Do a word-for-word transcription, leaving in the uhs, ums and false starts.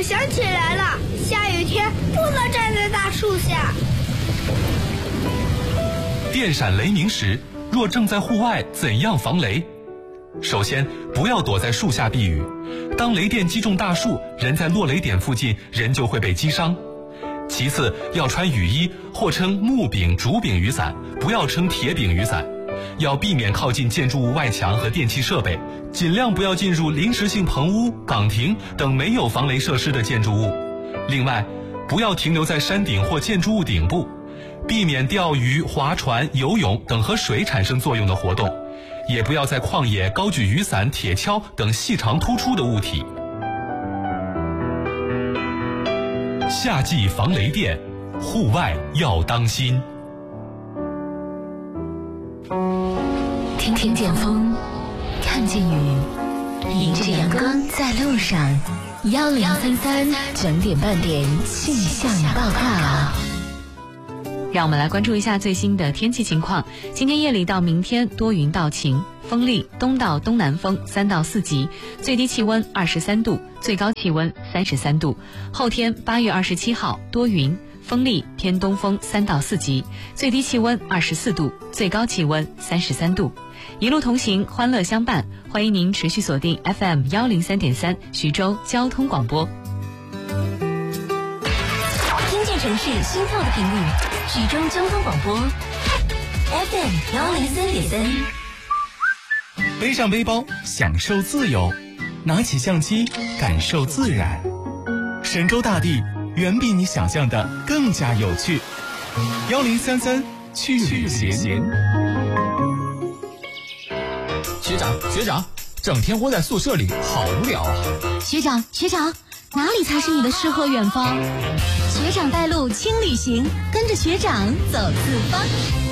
想起来了，下雨天不能站在大树下。 电闪雷鸣时，若正在户外，怎样防雷？首先，不要躲在树下避雨。当雷电击中大树，人在落雷点附近，人就会被击伤。其次，要穿雨衣，或称木柄、竹柄雨伞，不要称铁柄雨伞。要避免靠近建筑物外墙和电气设备，尽量不要进入临时性棚屋、岗亭等没有防雷设施的建筑物。另外，不要停留在山顶或建筑物顶部，避免钓鱼、划船、游泳等和水产生作用的活动，也不要在旷野高举雨伞、铁锹等细长突出的物体。夏季防雷电，户外要当心。 听听见风，看见雨，迎着阳光在路上。幺零三三整点半点气象报告。 让我们来关注一下最新的天气情况。今天夜里到明天多云到晴，风力东到东南风三到四级，最低气温二十三度，最高气温三十三度。后天八月二十七号多云，风力偏东风三到四级，最低气温二十四度，最高气温三十三度。一路同行，欢乐相伴，欢迎您持续锁定 F M 幺零三点三徐州交通广播。 听见城市心跳的频率，徐州交通广播 F M 幺零三点三。 背上背包，享受自由；拿起相机，感受自然。神州大地远比你想象的更加有趣。幺零三三去旅行。 学长，学长，整天窝在宿舍里，好无聊啊！ 学长，学长，哪里才是你的诗和远方？学长带路轻旅行，跟着学长走四方。